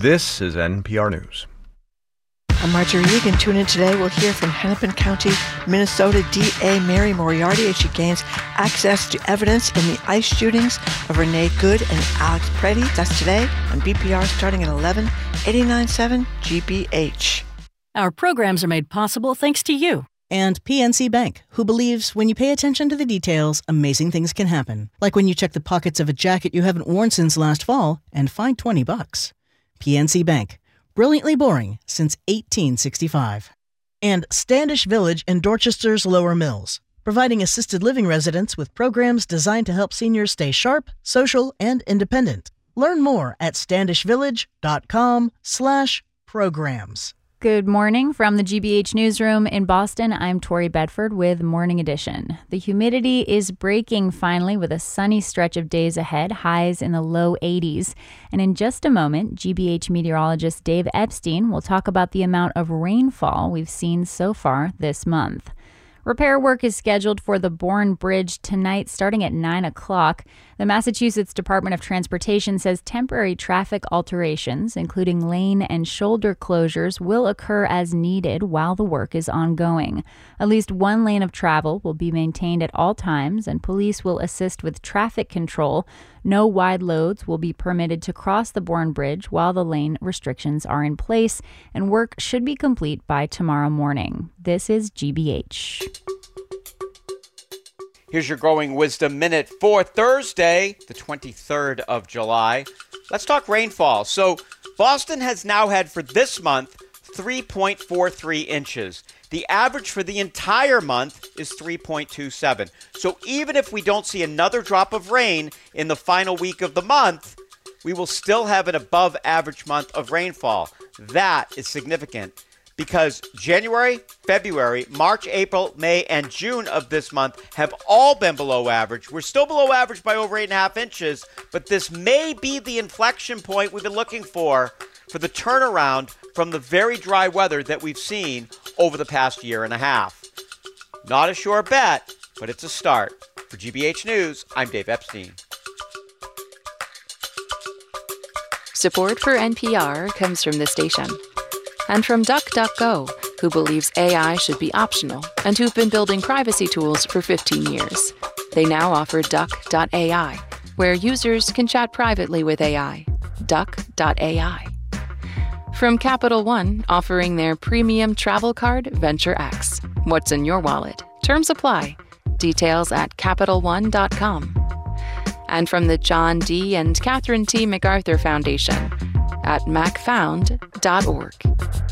This is NPR News. I'm Marjorie Egan. Tune in today. We'll hear from Hennepin County, Minnesota DA Mary Moriarty as she gains access to evidence in the ICE shootings of Renee Good and Alex Preddy. That's today on BPR starting at 11, 89.7 GBH. Our programs are made possible thanks to you. And PNC Bank, who believes when you pay attention to the details, amazing things can happen. Like when you check the pockets of a jacket you haven't worn since last fall and find $20. PNC Bank. Brilliantly boring since 1865. And Standish Village in Dorchester's Lower Mills, providing assisted living residents with programs designed to help seniors stay sharp, social, and independent. Learn more at standishvillage.com/programs. Good morning from the GBH Newsroom in Boston. I'm Tori Bedford with Morning Edition. The humidity is breaking finally with a sunny stretch of days ahead, highs in the low 80s. And in just a moment, GBH meteorologist Dave Epstein will talk about the amount of rainfall we've seen so far this month. Repair work is scheduled for the Bourne Bridge tonight starting at 9 o'clock. The Massachusetts Department of Transportation says temporary traffic alterations, including lane and shoulder closures, will occur as needed while the work is ongoing. At least one lane of travel will be maintained at all times, and police will assist with traffic control. No wide loads will be permitted to cross the Bourne Bridge while the lane restrictions are in place, and work should be complete by tomorrow morning. This is GBH. Here's your Growing Wisdom Minute for Thursday, the 23rd of July. Let's talk rainfall. So Boston has now had for this month 3.43 inches. The average for the entire month is 3.27. So even if we don't see another drop of rain in the final week of the month, we will still have an above average month of rainfall. That is significant because January, February, March, April, May, and June of this month have all been below average. We're still below average by over 8.5 inches, but this may be the inflection point we've been looking for the turnaround from the very dry weather that we've seen over the past year and a half. Not a sure bet, but it's a start. For GBH News, I'm Dave Epstein. Support for NPR comes from the station and from DuckDuckGo, who believes AI should be optional and who've been building privacy tools for 15 years. They now offer Duck.ai, where users can chat privately with AI. Duck.ai. From Capital One, offering their premium travel card, Venture X. What's in your wallet? Terms apply. Details at CapitalOne.com. And from the John D. and Catherine T. MacArthur Foundation at macfound.org.